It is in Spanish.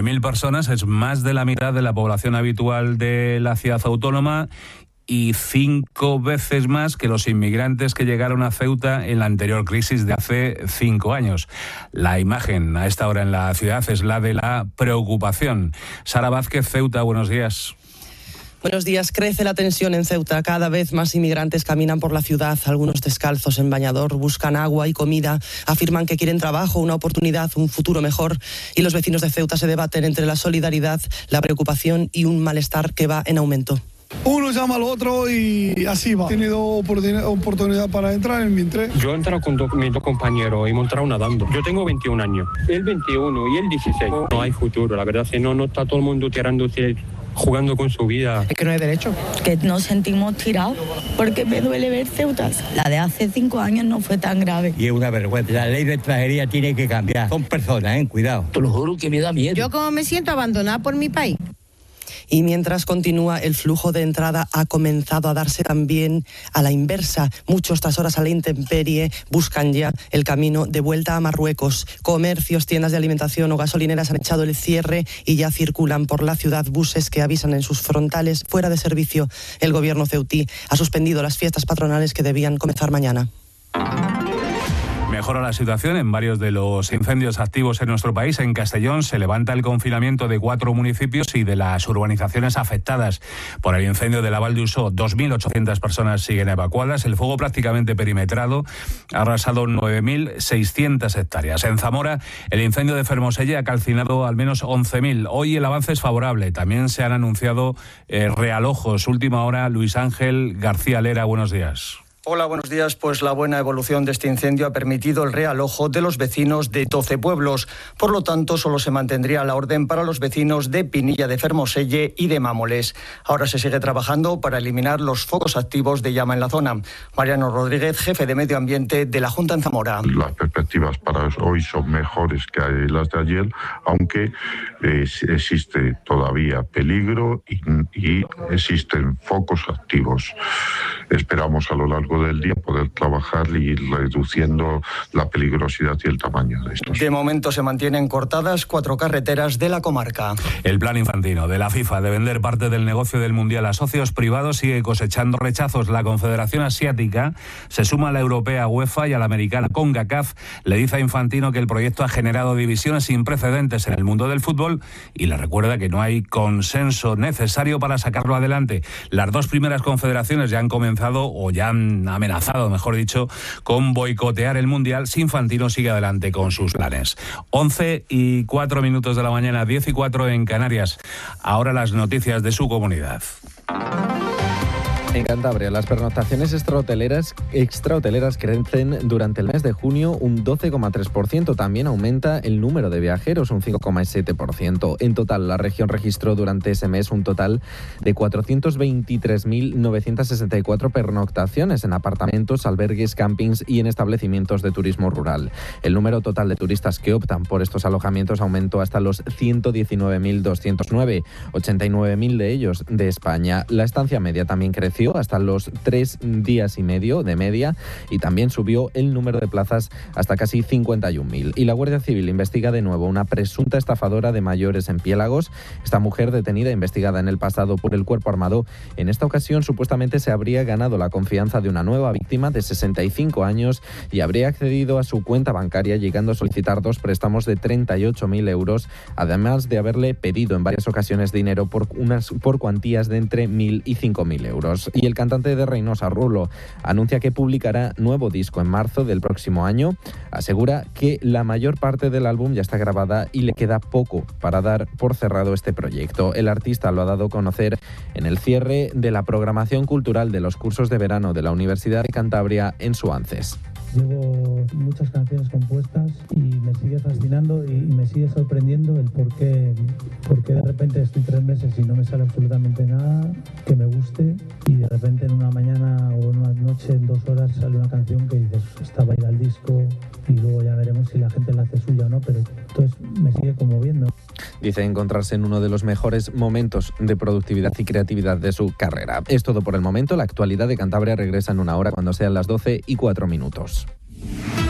9.000 personas, es más de la mitad de la población habitual de la ciudad autónoma y 5 veces más que los inmigrantes que llegaron a Ceuta en la anterior crisis de hace 5 años. La imagen a esta hora en la ciudad es la de la preocupación. Sara Vázquez, Ceuta, buenos días. Buenos días. Crece la tensión en Ceuta. Cada vez más inmigrantes caminan por la ciudad, algunos descalzos en bañador, buscan agua y comida, afirman que quieren trabajo, una oportunidad, un futuro mejor. Y los vecinos de Ceuta se debaten entre la solidaridad, la preocupación y un malestar que va en aumento. Uno llama al otro y así va. He tenido oportunidad para entrar, en mi entré. Yo he entrado con mis dos compañeros y hemos entrado nadando. Yo tengo 21 años, él 21 y él 16. No hay futuro, la verdad, si no está todo el mundo tirándose, jugando con su vida. Es que no hay derecho. Que nos sentimos tirados porque me duele ver Ceuta. La de hace 5 años no fue tan grave. Y es una vergüenza. La ley de extranjería tiene que cambiar. Son personas, cuidado. Te lo juro que me da miedo. Yo como me siento abandonada por mi país. Y mientras continúa el flujo de entrada, ha comenzado a darse también a la inversa. Muchos, tras horas a la intemperie, buscan ya el camino de vuelta a Marruecos. Comercios, tiendas de alimentación o gasolineras han echado el cierre y ya circulan por la ciudad buses que avisan en sus frontales fuera de servicio. El gobierno ceutí ha suspendido las fiestas patronales que debían comenzar mañana. Mejora la situación en varios de los incendios activos en nuestro país. En Castellón se levanta el confinamiento de 4 municipios y de las urbanizaciones afectadas por el incendio de la Val d'Usó. 2.800 personas siguen evacuadas. El fuego prácticamente perimetrado ha arrasado 9.600 hectáreas. En Zamora, el incendio de Fermoselle ha calcinado al menos 11.000. Hoy el avance es favorable. También se han anunciado realojos. Última hora, Luis Ángel García Lera, buenos días. Hola, buenos días. Pues la buena evolución de este incendio ha permitido el realojo de los vecinos de 12 pueblos. Por lo tanto, solo se mantendría la orden para los vecinos de Pinilla de Fermoselle y de Mámoles. Ahora se sigue trabajando para eliminar los focos activos de llama en la zona. Mariano Rodríguez, jefe de Medio Ambiente de la Junta en Zamora. Las perspectivas para hoy son mejores que las de ayer, aunque existe todavía peligro y existen focos activos. Esperamos a lo largo del día poder trabajar y ir reduciendo la peligrosidad y el tamaño de estos. De momento se mantienen cortadas 4 carreteras de la comarca. El plan infantino de la FIFA de vender parte del negocio del Mundial a socios privados sigue cosechando rechazos. La Confederación Asiática se suma a la europea UEFA y a la americana CONCACAF. Le dice a Infantino que el proyecto ha generado divisiones sin precedentes en el mundo del fútbol y le recuerda que no hay consenso necesario para sacarlo adelante. Las 2 primeras confederaciones ya han comenzado o ya han amenazado, mejor dicho, con boicotear el Mundial si Infantino sigue adelante con sus planes. 11:04 de la mañana, 10:04 en Canarias. Ahora las noticias de su comunidad. En Cantabria, las pernoctaciones extrahoteleras crecen durante el mes de junio un 12,3%. También aumenta el número de viajeros, un 5,7%. En total, la región registró durante ese mes un total de 423.964 pernoctaciones en apartamentos, albergues, campings y en establecimientos de turismo rural. El número total de turistas que optan por estos alojamientos aumentó hasta los 119.209, 89.000 de ellos de España. La estancia media también creció hasta los 3 días y medio de media y también subió el número de plazas hasta casi 51.000. Y la Guardia Civil investiga de nuevo una presunta estafadora de mayores en Piélagos. Esta mujer detenida, investigada en el pasado por el Cuerpo Armado, en esta ocasión supuestamente se habría ganado la confianza de una nueva víctima de 65 años y habría accedido a su cuenta bancaria, llegando a solicitar 2 préstamos de 38.000 euros, además de haberle pedido en varias ocasiones dinero por cuantías de entre 1.000 y 5.000 euros. Y el cantante de Reynosa, Rulo, anuncia que publicará nuevo disco en marzo del próximo año. Asegura que la mayor parte del álbum ya está grabada y le queda poco para dar por cerrado este proyecto. El artista lo ha dado a conocer en el cierre de la programación cultural de los cursos de verano de la Universidad de Cantabria en Suances. Llevo muchas canciones compuestas y me sigue fascinando y me sigue sorprendiendo el por qué de repente estoy 3 meses y no me sale absolutamente nada que me guste y de repente en una mañana o en una noche, en 2 horas, sale una canción que dices, esta va a ir al disco y luego ya veremos si la gente la hace suya o no, pero entonces me sigue conmoviendo. Dice encontrarse en uno de los mejores momentos de productividad y creatividad de su carrera. Es todo por el momento. La actualidad de Cantabria regresa en 1 hora cuando sean las 12:04.